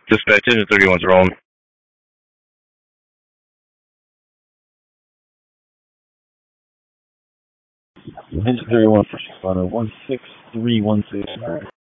Dispatch engine 31's rolling. Engine 31 first responder 16316.